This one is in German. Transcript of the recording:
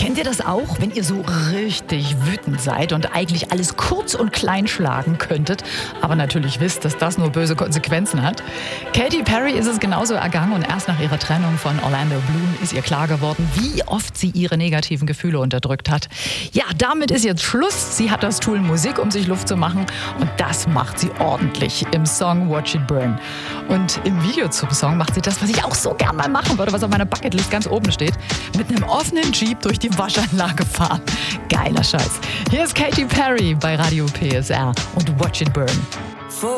Kennt ihr das auch, wenn ihr so richtig wütend seid und eigentlich alles kurz und klein schlagen könntet, aber natürlich wisst, dass das nur böse Konsequenzen hat? Katy Perry ist es genauso ergangen und erst nach ihrer Trennung von Orlando Bloom ist ihr klar geworden, wie oft sie ihre negativen Gefühle unterdrückt hat. Ja, damit ist jetzt Schluss. Sie hat das Tool Musik, um sich Luft zu machen, und das macht sie ordentlich im Song Watch It Burn. Und im Video zum Song macht sie das, was ich auch so gern mal machen würde, was auf meiner Bucketlist ganz oben steht, mit einem offenen Jeep durch die Waschanlage fahren. Geiler Scheiß. Hier ist Katy Perry bei Radio PSR und Watch It Burn.